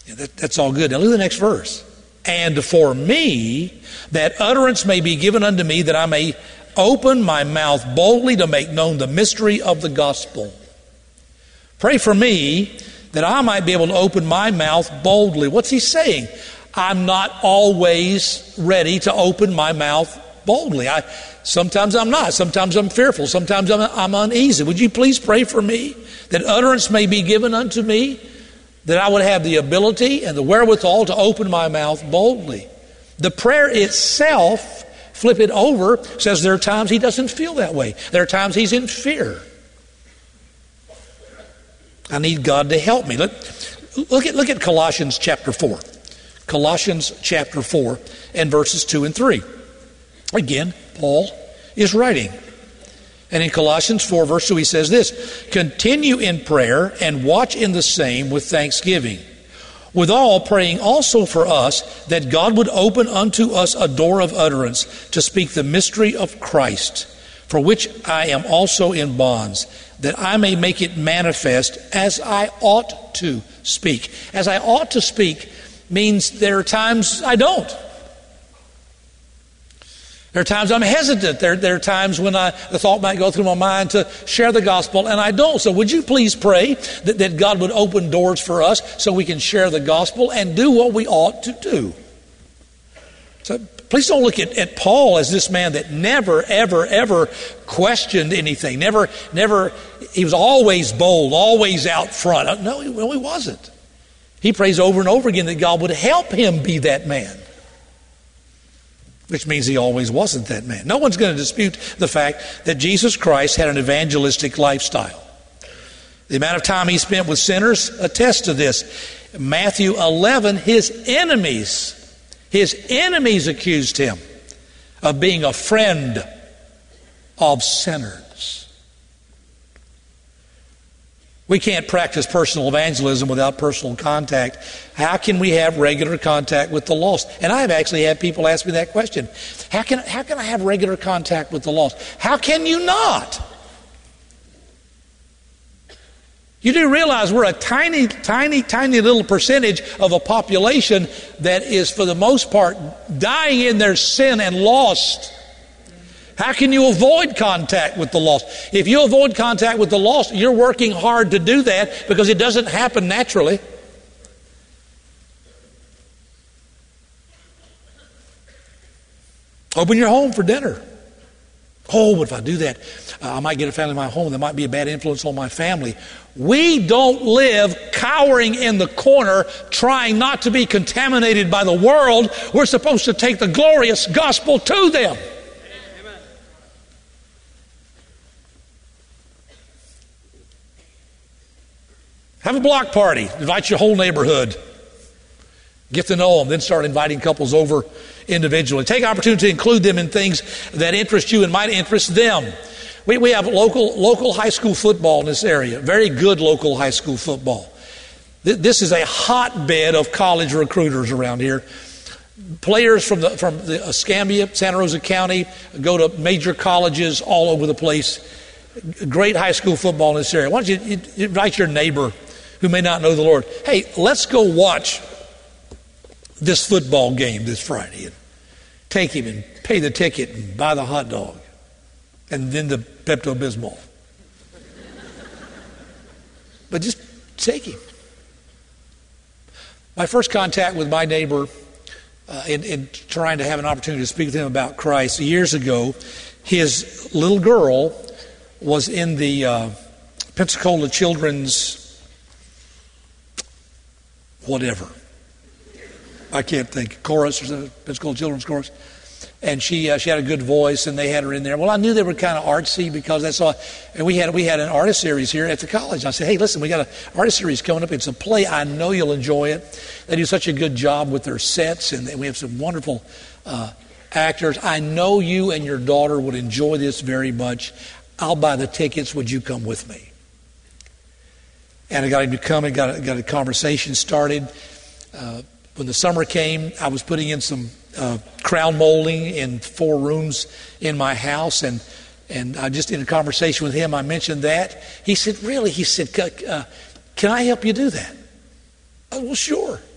Yeah, that's all good. Now look at the next verse. And for me, that utterance may be given unto me, that I may open my mouth boldly to make known the mystery of the gospel. Pray for me that I might be able to open my mouth boldly. What's he saying? I'm not always ready to open my mouth boldly. Sometimes I'm not. Sometimes I'm fearful. Sometimes I'm uneasy. Would you please pray for me that utterance may be given unto me, that I would have the ability and the wherewithal to open my mouth boldly. The prayer itself, flip it over, says there are times he doesn't feel that way. There are times he's in fear. I need God to help me. Look at Colossians chapter 4. Colossians chapter 4 and verses 2 and 3. Again, Paul is writing. And in Colossians 4 verse 2 he says this, continue in prayer and watch in the same with thanksgiving. Withal praying also for us that God would open unto us a door of utterance to speak the mystery of Christ, for which I am also in bonds, that I may make it manifest as I ought to speak. As I ought to speak means there are times I don't. There are times I'm hesitant. There are times when the thought might go through my mind to share the gospel, and I don't. So would you please pray that God would open doors for us so we can share the gospel and do what we ought to do. So please don't look at Paul as this man that never, ever, ever questioned anything. Never, he was always bold, always out front. No, he wasn't. He prays over and over again that God would help him be that man. Which means he always wasn't that man. No one's going to dispute the fact that Jesus Christ had an evangelistic lifestyle. The amount of time he spent with sinners attests to this. Matthew 11, his enemies accused him of being a friend of sinners. We can't practice personal evangelism without personal contact. How can we have regular contact with the lost? And I've actually had people ask me that question. How can I have regular contact with the lost? How can you not? You do realize we're a tiny, tiny, tiny little percentage of a population that is, for the most part, dying in their sin and lost. How can you avoid contact with the lost? If you avoid contact with the lost, you're working hard to do that because it doesn't happen naturally. Open your home for dinner. Oh, but if I do that, I might get a family in my home that might be a bad influence on my family. We don't live cowering in the corner trying not to be contaminated by the world. We're supposed to take the glorious gospel to them. Have a block party. Invite your whole neighborhood. Get to know them. Then start inviting couples over individually. Take opportunity to include them in things that interest you and might interest them. We have local high school football in this area. Very good local high school football. This is a hotbed of college recruiters around here. Players from the Escambia, Santa Rosa County go to major colleges all over the place. Great high school football in this area. Why don't you invite your neighbor who may not know the Lord? Hey, let's go watch this football game this Friday, and take him and pay the ticket and buy the hot dog and then the Pepto-Bismol. But just take him. My first contact with my neighbor in trying to have an opportunity to speak with him about Christ years ago, his little girl was in the Pensacola Children's whatever. I can't think. Chorus or something, Pensacola Children's Chorus. And she had a good voice, and they had her in there. Well, I knew they were kind of artsy because that's all. And we had an artist series here at the college. I said, hey, listen, we got an artist series coming up. It's a play. I know you'll enjoy it. They do such a good job with their sets, and we have some wonderful actors. I know you and your daughter would enjoy this very much. I'll buy the tickets. Would you come with me? And I got him to come and got a conversation started. When the summer came, I was putting in some crown molding in 4 rooms in my house, and I just in a conversation with him, I mentioned that. He said, really? He said, can I help you do that? I said, well, sure.